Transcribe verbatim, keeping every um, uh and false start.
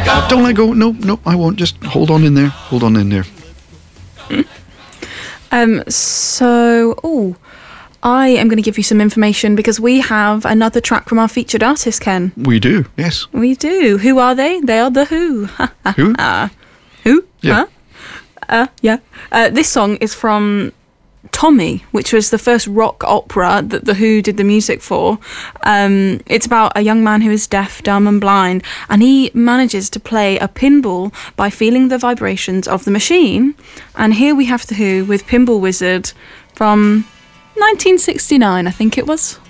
Don't let go. No, no, I won't. Just hold on in there. Hold on in there. Um. So, oh, I am going to give you some information because we have another track from our featured artist, Ken. We do, yes. We do. Who are they? They are The Who. Who? Who? Yeah. Huh? Uh, yeah. Uh, this song is from Tommy, which was the first rock opera that The Who did the music for. Um, it's about a young man who is deaf, dumb and blind, and he manages to play a pinball by feeling the vibrations of the machine. And here we have The Who with Pinball Wizard from nineteen sixty-nine, I think it was.